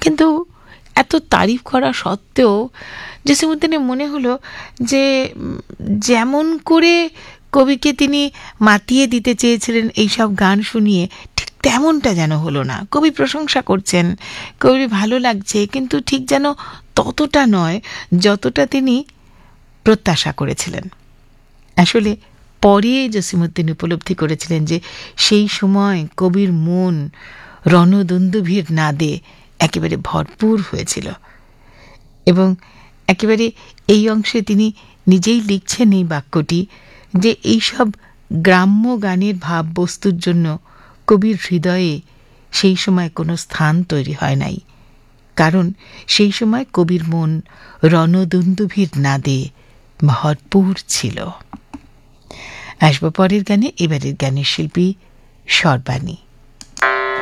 কিন্তু এত তারিফ করা সত্ত্বেও জসীমউদ্দীনের মনে হলো যে যেমন করে কবিকে তিনি মাতিয়ে দিতে চেয়েছিলেন এইসব গান শুনিয়ে, ঠিক তেমনটা যেন হলো না। কবি প্রশংসা করছেন, কবির ভালো লাগছে, কিন্তু ঠিক যেন ততটা নয় যতটা তিনি প্রত্যাশা করেছিলেন। আসলে পরে জসীমউদ্দীন উপলব্ধি করেছিলেন যে সেই সময় কবির মন রণদুন্দুভির নাদে একেবারে ভরপুর হয়েছিল, এবং একেবারে এই অংশে তিনি নিজেই লিখছেন এই বাক্যটি যে এইসব গ্রাম্য গানের ভাববস্তুর জন্য কবির হৃদয়ে সেই সময় কোনো স্থান তৈরি হয় নাই, কারণ সেই সময় কবির মন রণদুন্দুভির নাদে ভরপুর ছিল। আসবো পরের গানে, এবারের গানের শিল্পী সর্বাণী।